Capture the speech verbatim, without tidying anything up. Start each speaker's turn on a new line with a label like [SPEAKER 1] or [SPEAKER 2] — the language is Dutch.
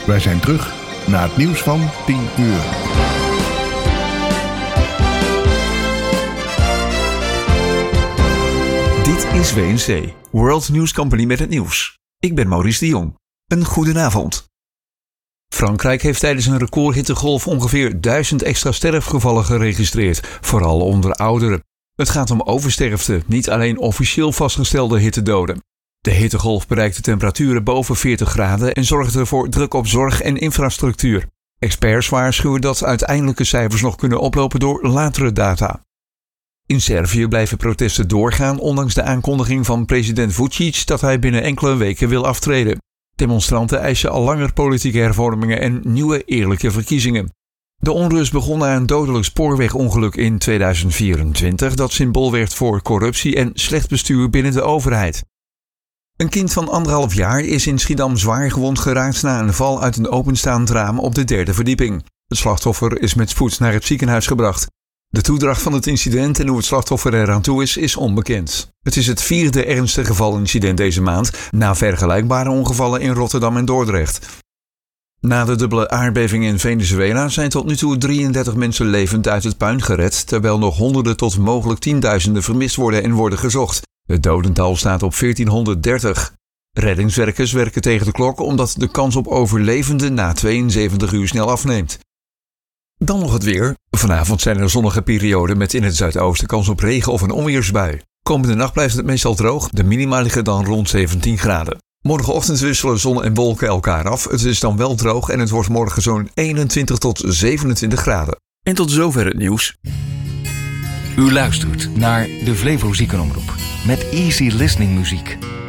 [SPEAKER 1] Wij zijn terug na het nieuws van tien uur.
[SPEAKER 2] Dit is W N C, World News Company met het nieuws. Ik ben Maurice de Jong. Een goedenavond. Frankrijk heeft tijdens een recordhittegolf ongeveer duizend extra sterfgevallen geregistreerd, vooral onder ouderen. Het gaat om oversterfte, niet alleen officieel vastgestelde hittedoden. De hittegolf bereikte temperaturen boven veertig graden en zorgde voor druk op zorg en infrastructuur. Experts waarschuwen dat uiteindelijke cijfers nog kunnen oplopen door latere data. In Servië blijven protesten doorgaan ondanks de aankondiging van president Vučić dat hij binnen enkele weken wil aftreden. Demonstranten eisen al langer politieke hervormingen en nieuwe eerlijke verkiezingen. De onrust begon na een dodelijk spoorwegongeluk in tweeduizend vierentwintig dat symbool werd voor corruptie en slecht bestuur binnen de overheid. Een kind van anderhalf jaar is in Schiedam zwaar gewond geraakt na een val uit een openstaand raam op de derde verdieping. Het slachtoffer is met spoed naar het ziekenhuis gebracht. De toedracht van het incident en hoe het slachtoffer eraan toe is, is onbekend. Het is het vierde ernstige gevalincident deze maand, na vergelijkbare ongevallen in Rotterdam en Dordrecht. Na de dubbele aardbeving in Venezuela zijn tot nu toe drieëndertig mensen levend uit het puin gered, terwijl nog honderden tot mogelijk tienduizenden vermist worden en worden gezocht. Het dodental staat op veertienhonderddertig. Reddingswerkers werken tegen de klok omdat de kans op overlevenden na tweeënzeventig uur snel afneemt. Dan nog het weer. Vanavond zijn er zonnige perioden met in het zuidoosten kans op regen of een onweersbui. Komende nacht blijft het meestal droog, de minima liggen dan rond zeventien graden. Morgenochtend wisselen zon en wolken elkaar af, het is dan wel droog en het wordt morgen zo'n eenentwintig tot zevenentwintig graden. En tot zover het nieuws.
[SPEAKER 3] U luistert naar de Flevo Ziekenomroep met easy listening muziek.